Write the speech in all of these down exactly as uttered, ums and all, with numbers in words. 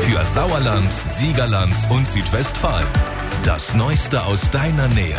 Für Sauerland, Siegerland und Südwestfalen. Das Neueste aus deiner Nähe.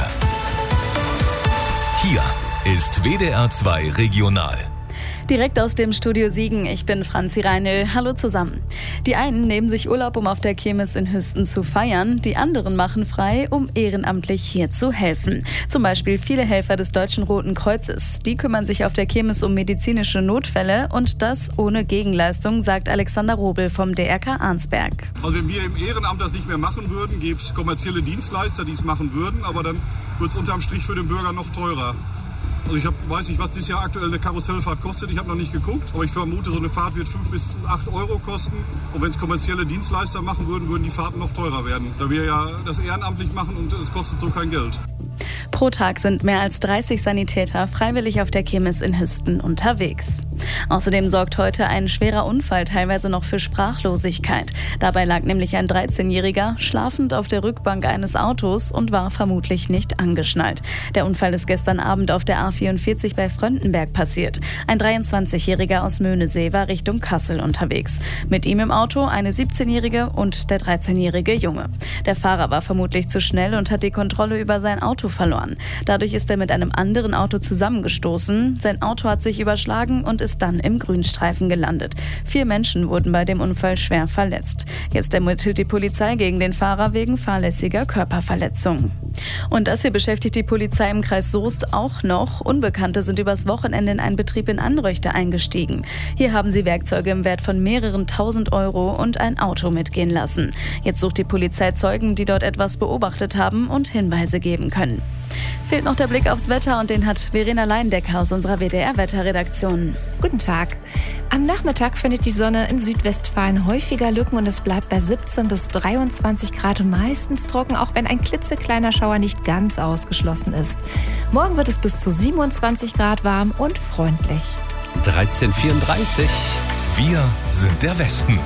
Hier ist W D R zwei Regional. Direkt aus dem Studio Siegen, ich bin Franzi Reinl. Hallo zusammen. Die einen nehmen sich Urlaub, um auf der Kirmes in Hüsten zu feiern. Die anderen machen frei, um ehrenamtlich hier zu helfen. Zum Beispiel viele Helfer des Deutschen Roten Kreuzes. Die kümmern sich auf der Kirmes um medizinische Notfälle und das ohne Gegenleistung, sagt Alexander Robel vom D R K Arnsberg. Also wenn wir im Ehrenamt das nicht mehr machen würden, gäbe es kommerzielle Dienstleister, die es machen würden, aber dann wird es unterm Strich für den Bürger noch teurer. Also ich hab, weiß nicht, was dieses Jahr aktuell eine Karussellfahrt kostet. Ich habe noch nicht geguckt, aber ich vermute, so eine Fahrt wird fünf bis acht Euro kosten. Und wenn es kommerzielle Dienstleister machen würden, würden die Fahrten noch teurer werden. Da wir ja das ehrenamtlich machen und es kostet so kein Geld. Pro Tag sind mehr als dreißig Sanitäter freiwillig auf der Kirmes in Hüsten unterwegs. Außerdem sorgt heute ein schwerer Unfall teilweise noch für Sprachlosigkeit. Dabei lag nämlich ein dreizehnjähriger schlafend auf der Rückbank eines Autos und war vermutlich nicht angeschnallt. Der Unfall ist gestern Abend auf der A vierundvierzig bei Fröndenberg passiert. Ein dreiundzwanzigjähriger aus Möhnesee war Richtung Kassel unterwegs. Mit ihm im Auto eine siebzehnjährige und der dreizehnjährige Junge. Der Fahrer war vermutlich zu schnell und hat die Kontrolle über sein Auto verloren. Dadurch ist er mit einem anderen Auto zusammengestoßen. Sein Auto hat sich überschlagen und ist dann im Grünstreifen gelandet. Vier Menschen wurden bei dem Unfall schwer verletzt. Jetzt ermittelt die Polizei gegen den Fahrer wegen fahrlässiger Körperverletzung. Und das hier beschäftigt die Polizei im Kreis Soest auch noch. Unbekannte sind übers Wochenende in einen Betrieb in Anröchte eingestiegen. Hier haben sie Werkzeuge im Wert von mehreren tausend Euro und ein Auto mitgehen lassen. Jetzt sucht die Polizei Zeugen, die dort etwas beobachtet haben und Hinweise geben können. Fehlt noch der Blick aufs Wetter und den hat Verena Leindecker aus unserer W D R-Wetterredaktion. Guten Tag. Am Nachmittag findet die Sonne in Südwestfalen häufiger Lücken und es bleibt bei siebzehn bis dreiundzwanzig Grad und meistens trocken, auch wenn ein klitzekleiner Schauer nicht ganz ausgeschlossen ist. Morgen wird es bis zu siebenundzwanzig Grad warm und freundlich. dreizehn Uhr vierunddreißig. Wir sind der Westen.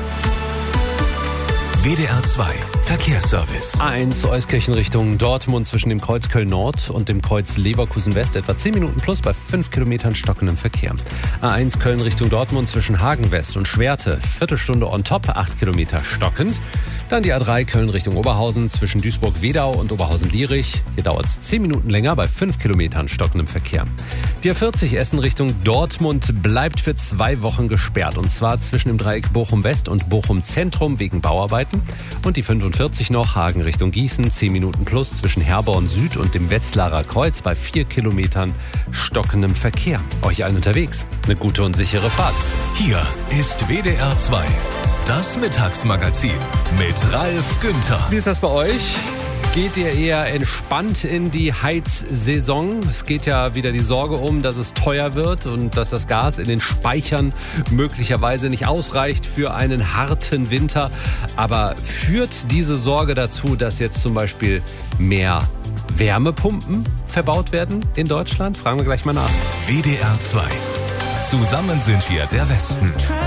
W D R zwei Verkehrsservice. A eins Euskirchen Richtung Dortmund zwischen dem Kreuz Köln-Nord und dem Kreuz Leverkusen-West etwa zehn Minuten plus bei fünf Kilometern stockendem Verkehr. A eins Köln Richtung Dortmund zwischen Hagen-West und Schwerte, Viertelstunde on top, acht Kilometer stockend. Dann die A drei Köln Richtung Oberhausen zwischen Duisburg-Wedau und Oberhausen-Lierich. Hier dauert es zehn Minuten länger bei fünf Kilometern stockendem Verkehr. Die A vierzig Essen Richtung Dortmund bleibt für zwei Wochen gesperrt. Und zwar zwischen dem Dreieck Bochum-West und Bochum-Zentrum wegen Bauarbeiten. Und die fünfundvierzig noch Hagen Richtung Gießen, zehn Minuten plus zwischen Herborn Süd und dem Wetzlarer Kreuz bei vier Kilometern stockendem Verkehr. Euch allen unterwegs eine gute und sichere Fahrt. Hier ist W D R zwei. Das Mittagsmagazin mit Ralf Günther. Wie ist das bei euch? Geht ihr eher entspannt in die Heizsaison? Es geht ja wieder die Sorge um, dass es teuer wird und dass das Gas in den Speichern möglicherweise nicht ausreicht für einen harten Winter. Aber führt diese Sorge dazu, dass jetzt zum Beispiel mehr Wärmepumpen verbaut werden in Deutschland? Fragen wir gleich mal nach. W D R zwei. Zusammen sind wir der Westen.